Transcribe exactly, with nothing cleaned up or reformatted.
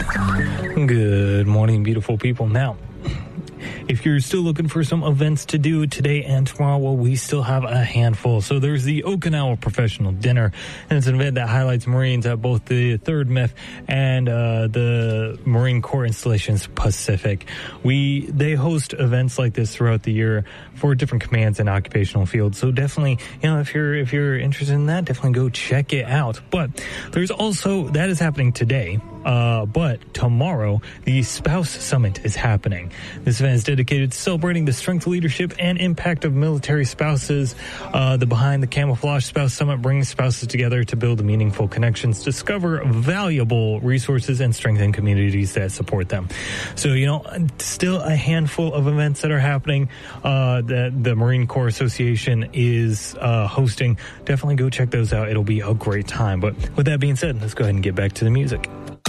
Good morning, beautiful people. Now, if you're still looking for some events to do today and tomorrow, well, we still have a handful. So there's the Okinawa Professional Dinner, and it's an event that highlights Marines at both the third M I F and uh, the Marine Corps Installations Pacific. We They host events like this throughout the year for different commands and occupational fields. So definitely, you know, if you're if you're interested in that, definitely go check it out. But there's also, that is happening today. Uh, but tomorrow, the Spouse Summit is happening. This event is dedicated to celebrating the strength, leadership, and impact of military spouses. Uh, the Behind the Camouflage Spouse Summit brings spouses together to build meaningful connections, discover valuable resources, and strengthen communities that support them. So, you know, still a handful of events that are happening uh, that the Marine Corps Association is uh, hosting. Definitely go check those out. It'll be a great time. But with that being said, let's go ahead and get back to the music.